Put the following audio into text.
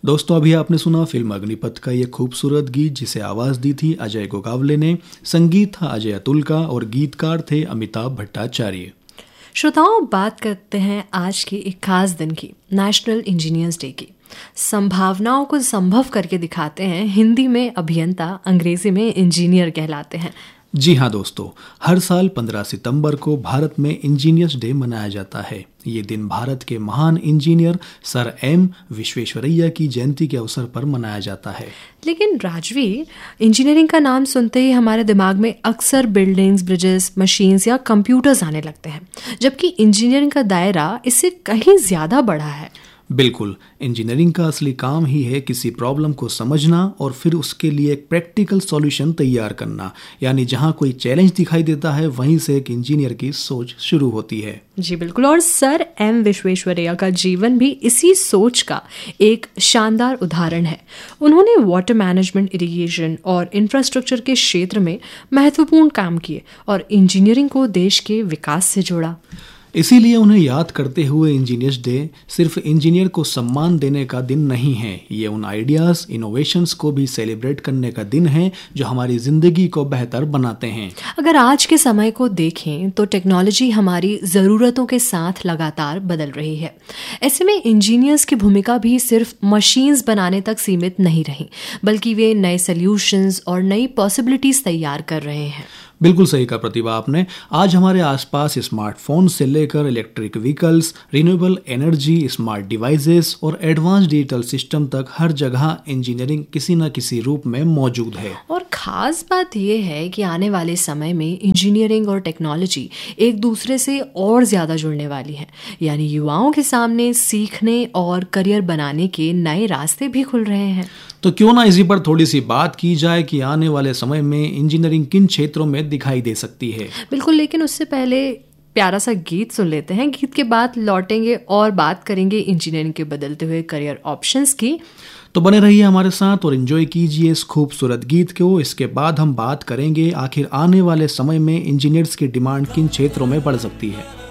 दोस्तों, अभी आपने सुना फिल्म अग्निपथ का ये खूबसूरत गीत, जिसे आवाज दी थी अजय गोगावले ने। संगीत था अजय अतुल का और गीतकार थे अमिताभ भट्टाचार्य। श्रोताओं, बात करते हैं आज के एक खास दिन की, नेशनल इंजीनियर्स डे की। संभावनाओं को संभव करके दिखाते हैं। हिंदी में अभियंता, अंग्रेजी में इंजीनियर कहलाते हैं। जी हाँ दोस्तों, हर साल 15 सितंबर को भारत में इंजीनियर्स डे मनाया जाता है। ये दिन भारत के महान इंजीनियर सर एम विश्वेश्वरैया की जयंती के अवसर पर मनाया जाता है। लेकिन राजवीर, इंजीनियरिंग का नाम सुनते ही हमारे दिमाग में अक्सर बिल्डिंग्स, ब्रिजेस, मशीन्स या कंप्यूटर्स आने लगते हैं, जबकि इंजीनियरिंग का दायरा इससे कहीं ज्यादा बड़ा है। बिल्कुल, इंजीनियरिंग का असली काम ही है किसी प्रॉब्लम को समझना और फिर उसके लिए एक प्रैक्टिकल सॉल्यूशन तैयार करना। यानी जहाँ कोई चैलेंज दिखाई देता है, वहीं से एक इंजीनियर की सोच शुरू होती है। जी बिल्कुल, और सर एम विश्वेश्वरैया का जीवन भी इसी सोच का एक शानदार उदाहरण है। उन्होंने वाटर मैनेजमेंट, इरिगेशन और इंफ्रास्ट्रक्चर के क्षेत्र में महत्वपूर्ण काम किए और इंजीनियरिंग को देश के विकास से जोड़ा। इसीलिए उन्हें याद करते हुए इंजीनियर्स डे सिर्फ इंजीनियर को सम्मान देने का दिन नहीं है, ये उन आइडियाज, इनोवेशंस को भी सेलिब्रेट करने का दिन है जो हमारी जिंदगी को बेहतर बनाते हैं। अगर आज के समय को देखें तो टेक्नोलॉजी हमारी ज़रूरतों के साथ लगातार बदल रही है। ऐसे में इंजीनियर्स की भूमिका भी सिर्फ मशीन्स बनाने तक सीमित नहीं रही, बल्कि वे नए सॉल्यूशंस और नई पॉसिबिलिटीज तैयार कर रहे हैं। बिल्कुल सही कहा प्रतिभा आपने। आज हमारे आसपास स्मार्टफोन से लेकर electric vehicles, renewable energy, smart devices और एडवांस डिजिटल सिस्टम तक हर जगह इंजीनियरिंग किसी न किसी रूप में मौजूद है। और खास बात यह है कि आने वाले समय में इंजीनियरिंग और टेक्नोलॉजी एक दूसरे से और ज़्यादा जुड़ने वाली है। यानी युवाओं के सामने सीखने और करियर बनाने के नए रास्ते भी खुल रहे हैं। तो क्यों ना इसी पर थोड़ी सी बात की जाए कि आने वाले समय में इंजीनियरिंग किन क्षेत्रों में दिखाई दे सकती है। बिल्कुल, लेकिन उससे पहले प्यारा सा गीत सुन लेते हैं। गीत के बाद लौटेंगे और बात करेंगे इंजीनियरिंग के बदलते हुए करियर ऑप्शंस की। तो बने रहिए हमारे साथ और एंजॉय कीजिए इस खूबसूरत गीत को। इसके बाद हम बात करेंगे आखिर आने वाले समय में इंजीनियर्स की डिमांड किन क्षेत्रों में बढ़ सकती है।